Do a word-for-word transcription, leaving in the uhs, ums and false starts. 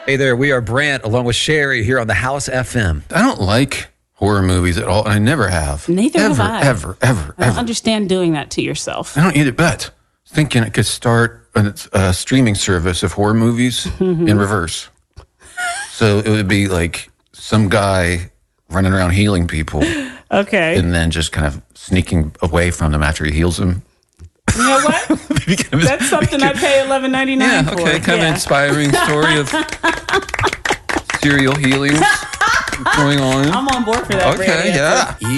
Hey there, we are Brant along with Sherry here on the House F M. I don't like horror movies at all. And I never have. Neither ever, have I. Ever, ever, I don't ever. understand doing that to yourself. I don't either, but thinking it could start a, a streaming service of horror movies Mm-hmm. in reverse. So it would be like some guy running around healing people Okay. and then just kind of sneaking away from them after he heals them. You know what? That's something I pay eleven ninety nine Yeah, for. okay, kind of Yeah. inspiring story of serial healings going on. I'm on board for that. Okay, Brady. yeah.